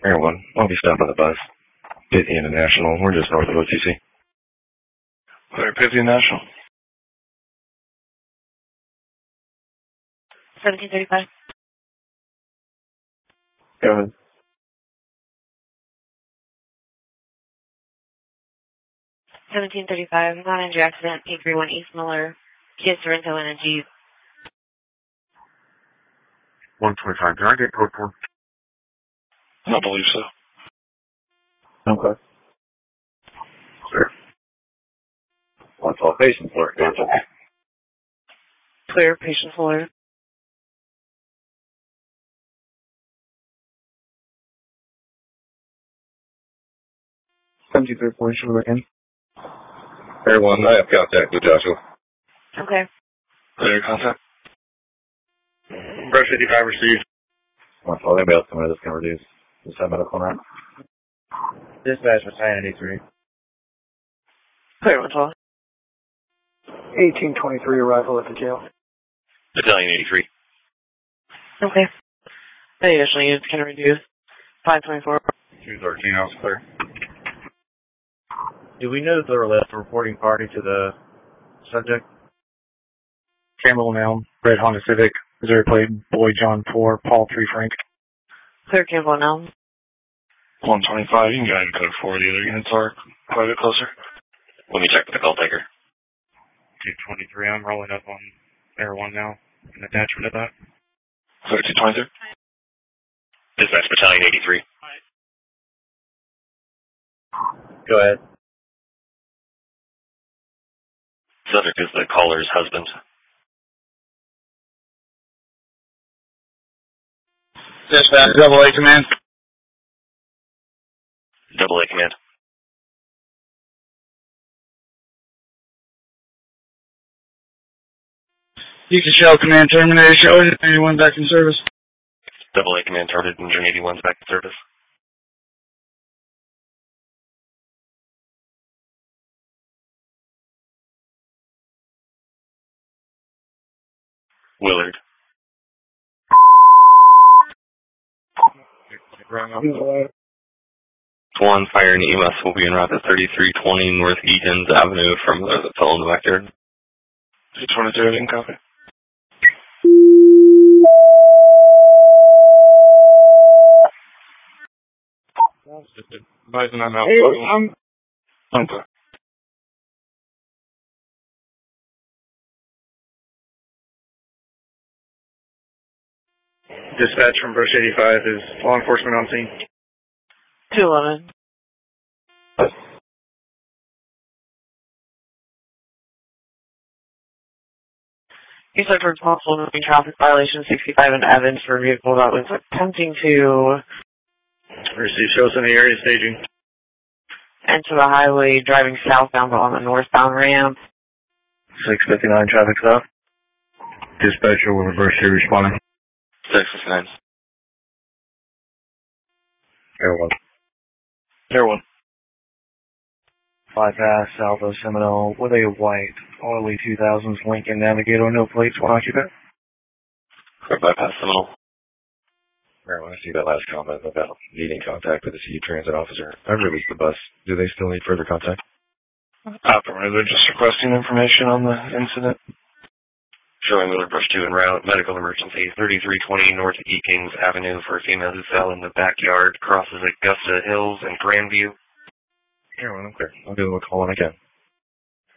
Everyone, I'll be stopping the bus. Pithy International. We're just north of OTC. Clear Pithy International. 1735. Go ahead. 1735. Non-injury accident. 831 East Miller. Kia Sorrento and a Jeep. 125. Did I get code 4? I believe so. Okay. Clear. 112 patient floor. Gotcha. Clear. Patient floor. Everyone, I have contact with Joshua. Okay. Clear contact. Brush 55 received. 112. Anybody else coming to this can reduce? Just have medical round. Dispatch Battalion 83. Clear 112. 1823 arrival at the jail. Battalion 83. Okay. Any additional units can reduce. 524. 213, I was clear. Do we know that there were left reporting party to the subject? Campbell Elm, Red Honda Civic, Missouri plate, Boyd John 4, Paul 3 Frank. Clear Campbell now. 125, you can go ahead and code 4. The other units are quite a bit closer. Let me check with the call taker. 223, I'm rolling up on Air 1 now. An attachment of that. Clear 223. Dispatch Battalion 83. Go ahead. Subject is the caller's husband. Dispatch, double A command. Double A command. Houston Shell command terminated. Show anyone back in service. Double A command targeted engine 81's back in service. Willard. One fire and EMS will be en route to 3320 North Eakins Avenue from the fellow in the back there. 222, I didn't copy. Advising I'm out. Okay. Dispatch from Brush 85 is law enforcement on scene. 211. You said for responsible moving traffic violation 65 in Evans for a vehicle that was attempting to Receive shows in the area staging. enter the highway driving southbound but on the northbound ramp. 659 traffic stop. Dispatcher will reverse here responding. 659. Air 1. Air 1. Bypass south of Seminole with a white Harley 2000s Lincoln Navigator, no plates, one occupant. Clear bypass Seminole. Everyone, I see that last comment about needing contact with the city transit officer. I've released the bus. Do they still need further contact? Affirmative. They're just requesting information on the incident. Showing Miller Brush 2 en route. Medical emergency. 3320 North Eakins Avenue for a female who fell in the backyard. Crosses Augusta Hills and Grandview. Everyone, I'm clear. I'll do the call when I can.